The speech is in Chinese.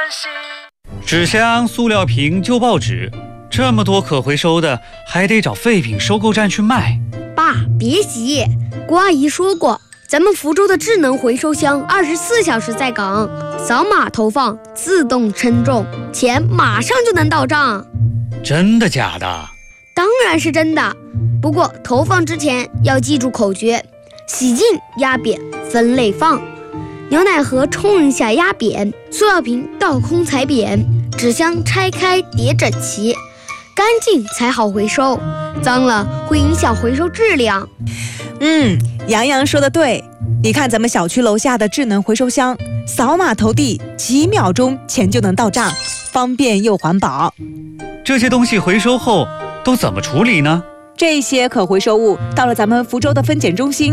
纸箱、塑料瓶、旧报纸，这么多可回收的，还得找废品收购站去卖。 爸，别急，郭阿姨说过，咱们福州的智能回收箱24小时在岗，扫码投放，自动称重，钱马上就能到账。 真的假的？ 当然是真的，不过投放之前要记住口诀：洗净、压扁、分类放。牛奶盒冲一下压扁，塑料瓶倒空踩扁，纸箱拆开叠整齐，干净才好回收，脏了会影响回收质量。 洋洋说的对，你看咱们小区楼下的智能回收箱，扫码投递，几秒钟钱就能到账，方便又环保。 这些东西回收后都怎么处理呢？ 这些可回收物到了咱们福州的分拣中心，